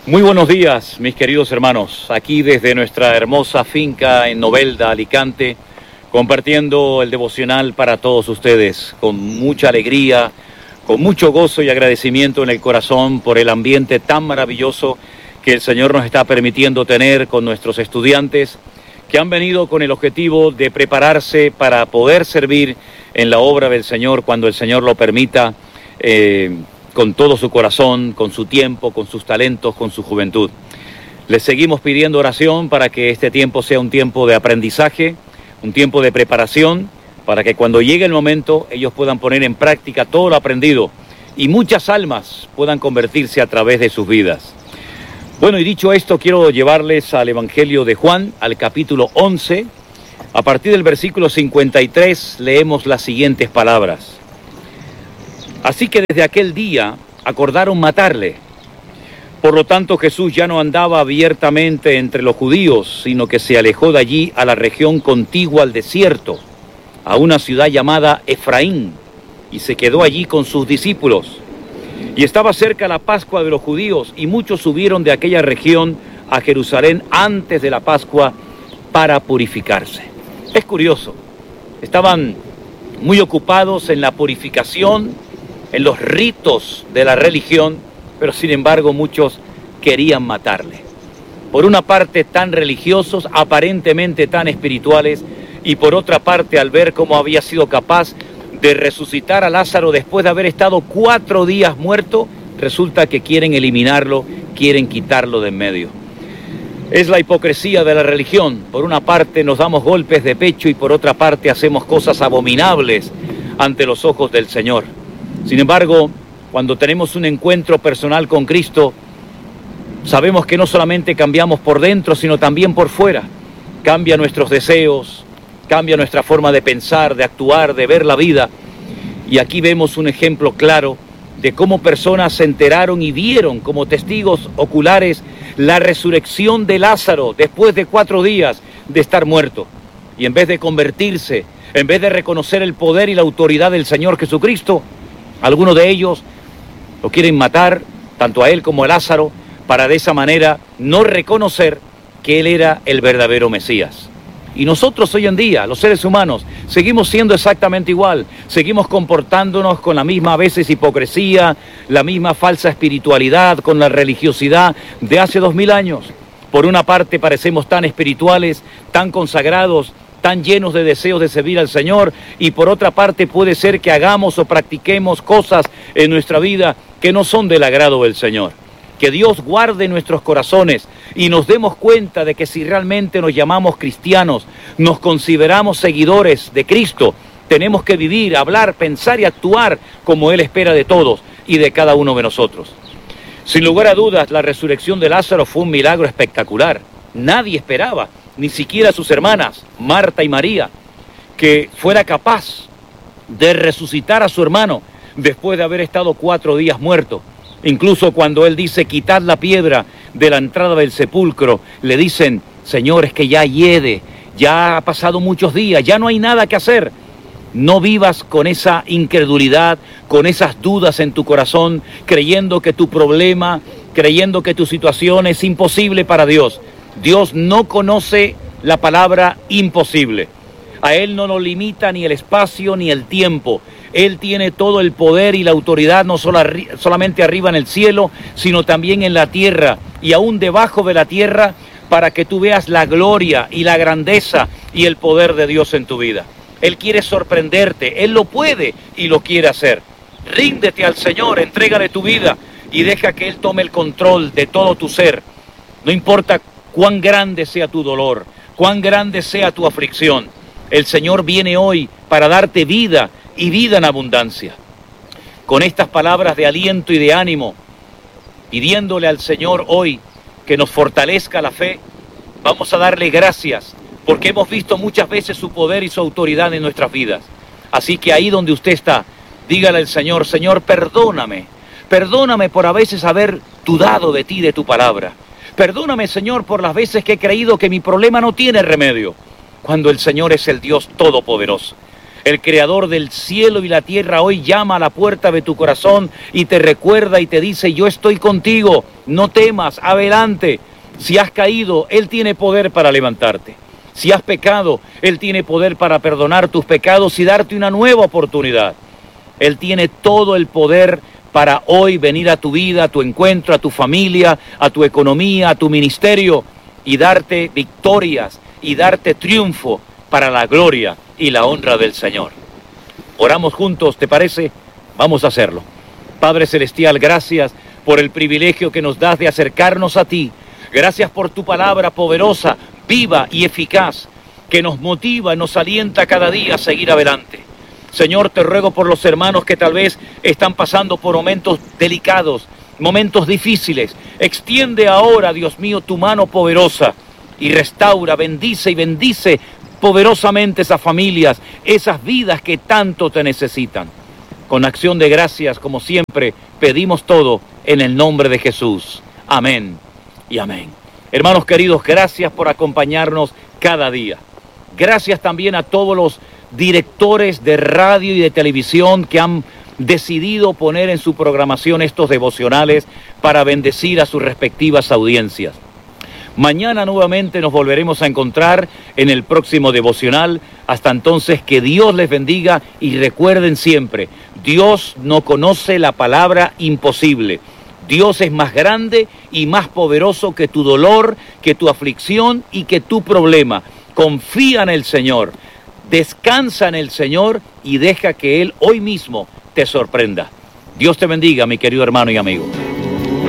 Muy buenos días, mis queridos hermanos, aquí desde nuestra hermosa finca en Novelda, Alicante, compartiendo el devocional para todos ustedes, con mucha alegría, con mucho gozo y agradecimiento en el corazón por el ambiente tan maravilloso que el Señor nos está permitiendo tener con nuestros estudiantes, que han venido con el objetivo de prepararse para poder servir en la obra del Señor cuando el Señor lo permita, con todo su corazón, con su tiempo, con sus talentos, con su juventud. Les seguimos pidiendo oración para que este tiempo sea un tiempo de aprendizaje, un tiempo de preparación, para que cuando llegue el momento ellos puedan poner en práctica todo lo aprendido y muchas almas puedan convertirse a través de sus vidas. Bueno, y dicho esto, quiero llevarles al Evangelio de Juan, al capítulo 11. A partir del versículo 53 leemos las siguientes palabras. Así que desde aquel día acordaron matarle. Por lo tanto, Jesús ya no andaba abiertamente entre los judíos, sino que se alejó de allí a la región contigua al desierto, a una ciudad llamada Efraín, y se quedó allí con sus discípulos. Y estaba cerca la Pascua de los judíos, y muchos subieron de aquella región a Jerusalén antes de la Pascua para purificarse. Es curioso, estaban muy ocupados en la purificación, en los ritos de la religión, pero sin embargo muchos querían matarle. Por una parte tan religiosos, aparentemente tan espirituales, y por otra parte al ver cómo había sido capaz de resucitar a Lázaro después de haber estado 4 días muerto, resulta que quieren eliminarlo, quieren quitarlo de en medio. Es la hipocresía de la religión. Por una parte nos damos golpes de pecho y por otra parte hacemos cosas abominables ante los ojos del Señor. Sin embargo, cuando tenemos un encuentro personal con Cristo, sabemos que no solamente cambiamos por dentro, sino también por fuera. Cambia nuestros deseos, cambia nuestra forma de pensar, de actuar, de ver la vida. Y aquí vemos un ejemplo claro de cómo personas se enteraron y vieron como testigos oculares la resurrección de Lázaro después de 4 días de estar muerto. Y en vez de convertirse, en vez de reconocer el poder y la autoridad del Señor Jesucristo, algunos de ellos lo quieren matar, tanto a él como a Lázaro, para de esa manera no reconocer que él era el verdadero Mesías. Y nosotros hoy en día, los seres humanos, seguimos siendo exactamente igual, seguimos comportándonos con la misma a veces hipocresía, la misma falsa espiritualidad, con la religiosidad de hace 2000 años. Por una parte parecemos tan espirituales, tan consagrados, tan llenos de deseos de servir al Señor, y por otra parte puede ser que hagamos o practiquemos cosas en nuestra vida que no son del agrado del Señor. Que Dios guarde nuestros corazones y nos demos cuenta de que si realmente nos llamamos cristianos, nos consideramos seguidores de Cristo, tenemos que vivir, hablar, pensar y actuar como Él espera de todos y de cada uno de nosotros. Sin lugar a dudas, la resurrección de Lázaro fue un milagro espectacular. Nadie esperaba, ni siquiera sus hermanas, Marta y María, que fuera capaz de resucitar a su hermano después de haber estado 4 días muerto. Incluso cuando él dice, quitad la piedra de la entrada del sepulcro, le dicen, Señor, es que ya hiede, ya ha pasado muchos días, ya no hay nada que hacer. No vivas con esa incredulidad, con esas dudas en tu corazón, creyendo que tu problema, creyendo que tu situación es imposible para Dios. Dios no conoce la palabra imposible. A Él no lo limita ni el espacio ni el tiempo. Él tiene todo el poder y la autoridad, no solamente arriba en el cielo, sino también en la tierra y aún debajo de la tierra, para que tú veas la gloria y la grandeza y el poder de Dios en tu vida. Él quiere sorprenderte, Él lo puede y lo quiere hacer. Ríndete al Señor, entrégale tu vida y deja que Él tome el control de todo tu ser. No importa cuán grande sea tu dolor, cuán grande sea tu aflicción, el Señor viene hoy para darte vida y vida en abundancia. Con estas palabras de aliento y de ánimo, pidiéndole al Señor hoy que nos fortalezca la fe, vamos a darle gracias, porque hemos visto muchas veces su poder y su autoridad en nuestras vidas. Así que ahí donde usted está, dígale al Señor, Señor, perdóname por a veces haber dudado de ti, de tu palabra. Perdóname, Señor, por las veces que he creído que mi problema no tiene remedio, cuando el Señor es el Dios Todopoderoso. El creador del cielo y la tierra hoy llama a la puerta de tu corazón y te recuerda y te dice: yo estoy contigo, no temas, adelante. Si has caído, Él tiene poder para levantarte. Si has pecado, Él tiene poder para perdonar tus pecados y darte una nueva oportunidad. Él tiene todo el poder para hoy venir a tu vida, a tu encuentro, a tu familia, a tu economía, a tu ministerio y darte victorias y darte triunfo para la gloria y la honra del Señor. Oramos juntos, ¿te parece? Vamos a hacerlo. Padre Celestial, gracias por el privilegio que nos das de acercarnos a ti. Gracias por tu palabra poderosa, viva y eficaz, que nos motiva, nos alienta cada día a seguir adelante. Señor, te ruego por los hermanos que tal vez están pasando por momentos delicados, momentos difíciles. Extiende ahora, Dios mío, tu mano poderosa y restaura, bendice y bendice poderosamente esas familias, esas vidas que tanto te necesitan. Con acción de gracias, como siempre, pedimos todo en el nombre de Jesús. Amén y amén. Hermanos queridos, gracias por acompañarnos cada día. Gracias también a todos los directores de radio y de televisión que han decidido poner en su programación estos devocionales para bendecir a sus respectivas audiencias. Mañana nuevamente nos volveremos a encontrar en el próximo devocional. Hasta entonces, que Dios les bendiga y recuerden siempre, Dios no conoce la palabra imposible. Dios es más grande y más poderoso que tu dolor, que tu aflicción y que tu problema. Confía en el Señor, descansa en el Señor y deja que Él hoy mismo te sorprenda. Dios te bendiga, mi querido hermano y amigo.